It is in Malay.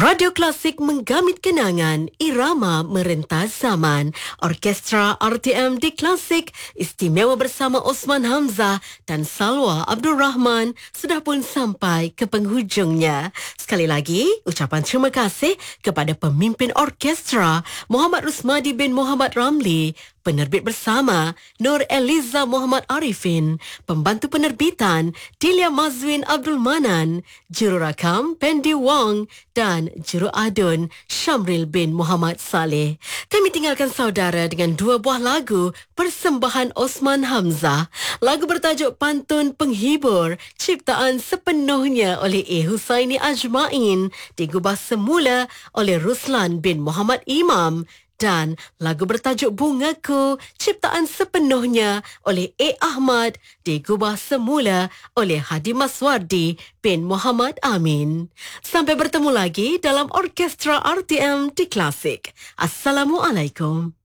Radio Klasik menggamit kenangan, irama merentas zaman. Orkestra RTM di Klasik istimewa bersama Osman Hamzah dan Salwa Abdul Rahman sudah pun sampai ke penghujungnya. Sekali lagi, ucapan terima kasih kepada pemimpin orkestra Muhammad Rusmadi bin Muhammad Ramli, penerbit bersama Nur Eliza Muhammad Arifin, pembantu penerbitan Dilia Mazwin Abdul Manan, jururakam Pendi Wong dan juru adun Syamril bin Muhammad Saleh. Kami tinggalkan saudara dengan dua buah lagu persembahan Osman Hamzah. Lagu bertajuk Pantun Penghibur, ciptaan sepenuhnya oleh Husaini Ajmain, digubah semula oleh Ruslan bin Muhammad Imam, dan lagu bertajuk Bungaku, ciptaan sepenuhnya oleh Ahmad, digubah semula oleh Hadi Maswardi bin Muhammad Amin. Sampai bertemu lagi dalam Orkestra RTM di Klasik. Assalamualaikum.